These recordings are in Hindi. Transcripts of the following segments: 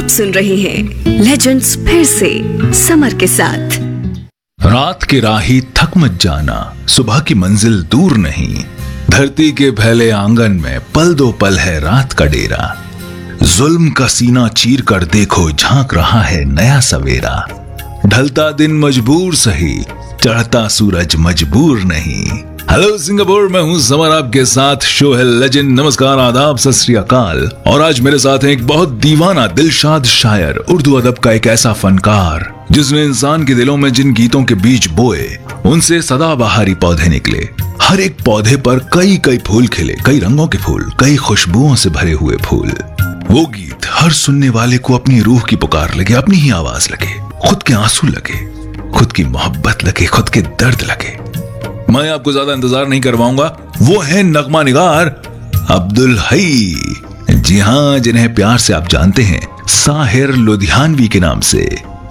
सुन रहे हैं लेजेंड्स फिर से समर के साथ। रात के राही थक मत जाना, सुबह की मंजिल दूर नहीं। धरती के फैले आंगन में पल दो पल है रात का डेरा। जुल्म का सीना चीर कर देखो, झांक रहा है नया सवेरा। ढलता दिन मजबूर सही, चढ़ता सूरज मजबूर नहीं। हेलो सिंगापुर, मैं हूं समर आपके साथ। शो है लेजेंड। नमस्कार, आदाब, सत श्री अकाल। और आज मेरे साथ है एक बहुत दीवाना दिलशाद शायर, उर्दू अदब का एक ऐसा फनकार जिसने इंसान के दिलों में जिन गीतों के बीज बोए उनसे सदाबहारी पौधे निकले। हर एक पौधे पर कई कई फूल खिले, कई रंगों के फूल, कई खुशबुओं से भरे हुए फूल। वो गीत हर सुनने वाले को अपनी रूह की पुकार लगे, अपनी ही आवाज लगे, खुद के आंसू लगे, खुद की मोहब्बत लगे, खुद के दर्द लगे। मैं आपको ज्यादा इंतजार नहीं करवाऊंगा। वो है नगमा निगार अब्दुल हई। जी हाँ, जिन्हें प्यार से आप जानते हैं साहिर लुधियानवी के नाम से।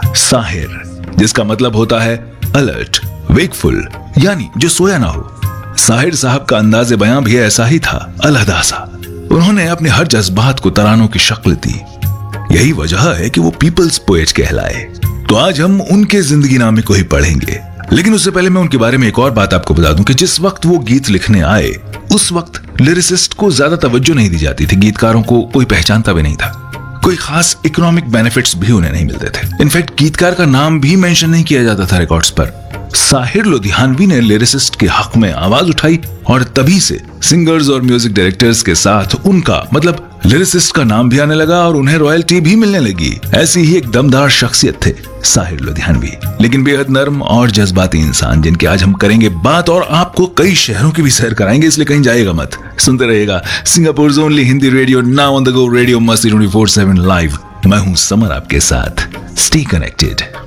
साहिर जिसका मतलब होता है अलर्ट, वेकफुल, यानी जो सोया ना हो। साहिर साहब का अंदाज़े बयां भी ऐसा ही था, अलहदा सा। उन्होंने अपने हर जज्बात को तरानों की शक्ल दी। यही वजह है कि वो पीपल्स पोएट कहलाए। तो आज हम उनके जिंदगी नामे को ही पढ़ेंगे। लेकिन उससे पहले मैं उनके बारे में एक और बात आपको बता दूं कि जिस वक्त वो गीत लिखने आए उस वक्त लिरिसिस्ट को ज्यादा तवज्जो नहीं दी जाती थी। गीतकारों को कोई पहचानता भी नहीं था, कोई खास इकोनॉमिक बेनिफिट्स भी उन्हें नहीं मिलते थे। इनफैक्ट गीतकार का नाम भी मेंशन नहीं किया जाता था रिकॉर्ड्स पर। साहिर लुधियानवी ने लिरिसिस्ट के हक में आवाज उठाई और तभी से सिंगर्स और म्यूजिक डायरेक्टर्स के साथ उनका मतलब लिरिसिस्ट का नाम भी आने लगा और उन्हें रॉयल्टी भी मिलने लगी। ऐसी ही एक दमदार शख्सियत थे साहिर लुधियानवी, लेकिन बेहद नर्म और जज्बाती इंसान जिनके आज हम करेंगे बात और आपको कई शहरों की भी सैर कराएंगे, इसलिए कहीं जाइएगा मत, सुनते रहिएगा Singapore only Hindi radio, now on the go radio मस्ती 24/7 लाइव। मैं हूं समर आपके साथ, स्टे कनेक्टेड।